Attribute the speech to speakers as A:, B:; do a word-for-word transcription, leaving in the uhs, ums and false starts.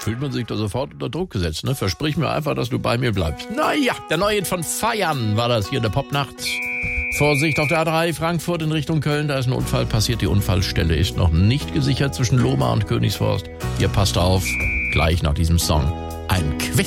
A: fühlt man sich da sofort unter Druck gesetzt. Ne? Versprich mir einfach, dass du bei mir bleibst. Naja, der neue Hit von Feiern war das hier, der Popnacht. Vorsicht auf der A drei Frankfurt in Richtung Köln, da ist ein Unfall passiert. Die Unfallstelle ist noch nicht gesichert zwischen Lohmar und Königsforst. Ihr passt auf, gleich nach diesem Song.